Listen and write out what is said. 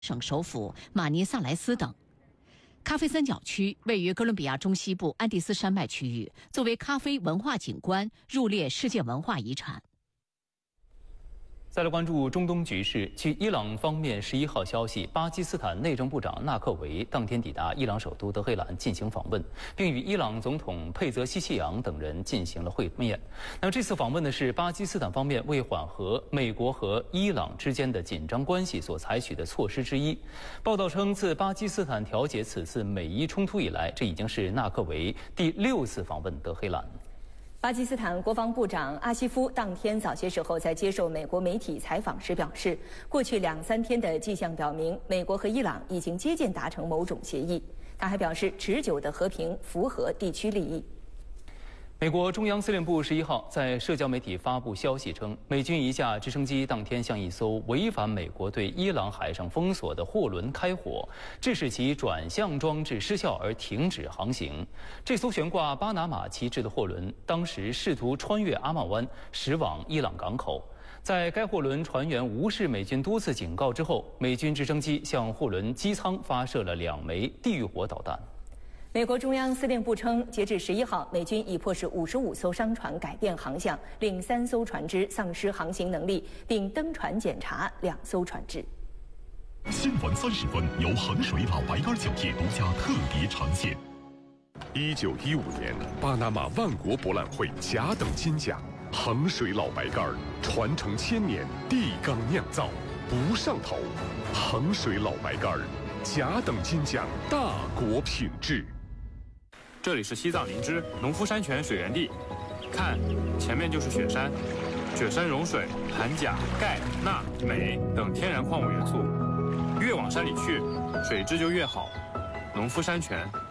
省首府马尼萨莱斯等。咖啡三角区位于哥伦比亚中西部安第斯山脉区域，作为咖啡文化景观入列世界文化遗产。 再来关注中东局势。据伊朗方面11号消息，巴基斯坦内政部长纳克维当天抵达伊朗首都德黑兰进行访问，并与伊朗总统佩泽西契扬等人进行了会面。那这次访问呢，是巴基斯坦方面为缓和美国和伊朗之间的紧张关系所采取的措施之一。报道称，自巴基斯坦调解此次美伊冲突以来，这已经是纳克维第6次访问德黑兰。 巴基斯坦国防部长阿西夫当天早些时候在接受美国媒体采访时表示，过去2、3天的迹象表明，美国和伊朗已经接近达成某种协议。他还表示，持久的和平符合地区利益。 美国中央司令部11号在社交媒体发布消息称，美军一架直升机当天向一艘违反美国对伊朗海上封锁的货轮开火，致使其转向装置失效而停止航行。这艘悬挂巴拿马旗帜的货轮当时试图穿越阿曼湾驶往伊朗港口。在该货轮船员无视美军多次警告之后，美军直升机向货轮机舱发射了2枚地狱火导弹。 美国中央司令部称，截至11号，美军已迫使55艘商船改变航向，令3艘船只丧失航行能力，并登船检查2艘船只。 新闻30分由衡水老白干酒业独家特别呈现。1915年，巴拿马万国博览会甲等金奖，衡水老白干传承1000年，地缸酿造，不上头。衡水老白干，甲等金奖，大国品质。 这里是西藏林芝农夫山泉水源地，看，前面就是雪山，雪山融水含钾、钙、钠、镁等天然矿物元素，越往山里去，水质就越好。农夫山泉